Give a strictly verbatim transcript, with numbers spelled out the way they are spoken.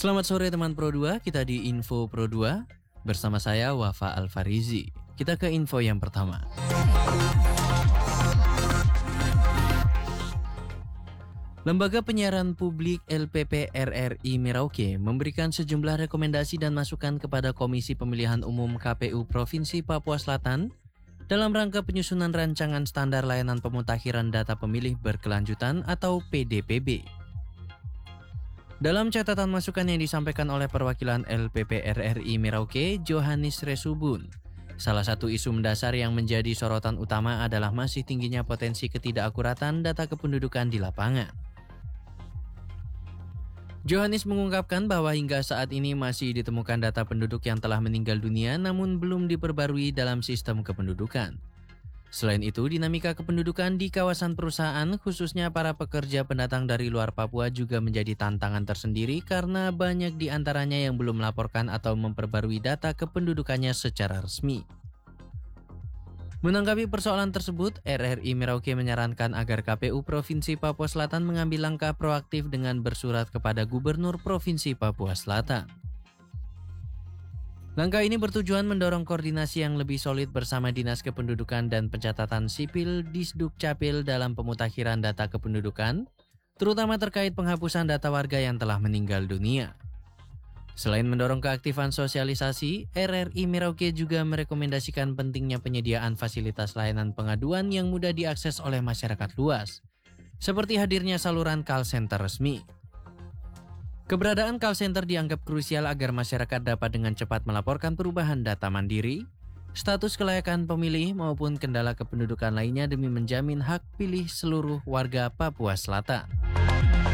Selamat sore teman Pro dua, kita di Info Pro dua bersama saya Wafa Alfarizi. Kita ke info yang pertama. Lembaga Penyiaran Publik L P P R R I Merauke memberikan sejumlah rekomendasi dan masukan kepada Komisi Pemilihan Umum K P U Provinsi Papua Selatan dalam rangka penyusunan rancangan standar layanan pemutakhiran data pemilih berkelanjutan atau P D P B. Dalam catatan masukan yang disampaikan oleh perwakilan L P P R R I Merauke, Johannes Resubun, salah satu isu mendasar yang menjadi sorotan utama adalah masih tingginya potensi ketidakakuratan data kependudukan di lapangan. Johannes mengungkapkan bahwa hingga saat ini masih ditemukan data penduduk yang telah meninggal dunia namun belum diperbarui dalam sistem kependudukan. Selain itu, dinamika kependudukan di kawasan perusahaan, khususnya para pekerja pendatang dari luar Papua juga menjadi tantangan tersendiri karena banyak di antaranya yang belum melaporkan atau memperbarui data kependudukannya secara resmi. Menanggapi persoalan tersebut, R R I Merauke menyarankan agar K P U Provinsi Papua Selatan mengambil langkah proaktif dengan bersurat kepada Gubernur Provinsi Papua Selatan. Langkah ini bertujuan mendorong koordinasi yang lebih solid bersama Dinas Kependudukan dan Pencatatan Sipil Disduk Capil dalam pemutakhiran data kependudukan, terutama terkait penghapusan data warga yang telah meninggal dunia. Selain mendorong keaktifan sosialisasi, R R I Merauke juga merekomendasikan pentingnya penyediaan fasilitas layanan pengaduan yang mudah diakses oleh masyarakat luas, seperti hadirnya saluran call center resmi. Keberadaan call center dianggap krusial agar masyarakat dapat dengan cepat melaporkan perubahan data mandiri, status kelayakan pemilih maupun kendala kependudukan lainnya demi menjamin hak pilih seluruh warga Papua Selatan.